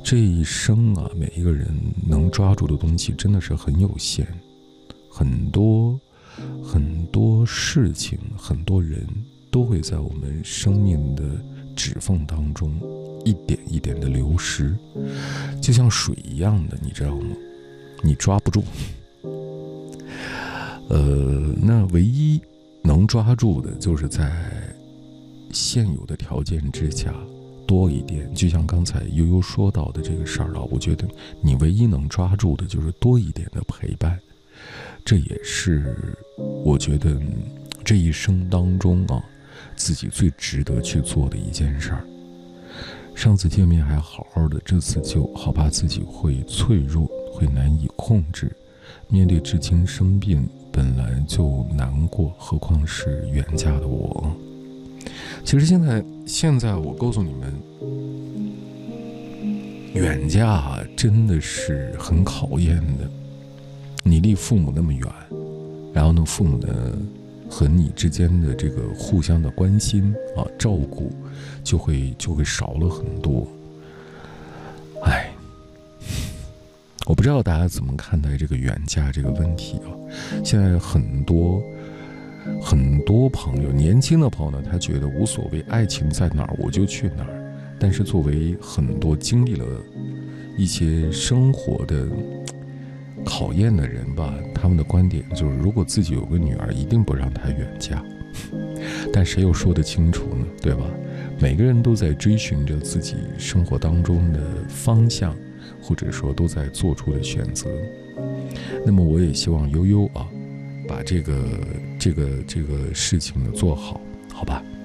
这一生啊，每一个人能抓住的东西真的是很有限，很多事情，很多人都会在我们生命的指缝当中一点一点的流失，就像水一样的，你知道吗？你抓不住。那唯一能抓住的就是在现有的条件之下多一点，就像刚才悠悠说到的这个事儿啊，我觉得你唯一能抓住的就是多一点的陪伴，这也是我觉得这一生当中啊，自己最值得去做的一件事儿。上次见面还好好的，这次就好怕自己会脆弱，会难以控制。面对至亲生病，本来就难过，何况是远嫁的我。其实现在我告诉你们，远嫁真的是很考验的。你离父母那么远，然后呢，父母的和你之间的这个互相的关心啊、照顾，就会少了很多。我不知道大家怎么看待这个远嫁这个问题啊？现在很多朋友，年轻的朋友呢，他觉得无所谓，爱情在哪儿我就去哪儿。但是作为很多经历了一些生活的考验的人吧，他们的观点就是，如果自己有个女儿，一定不让她远嫁。但谁又说得清楚呢？对吧？每个人都在追寻着自己生活当中的方向，或者说都在做出的选择。那么我也希望悠悠啊，把这个事情呢做好，好吧？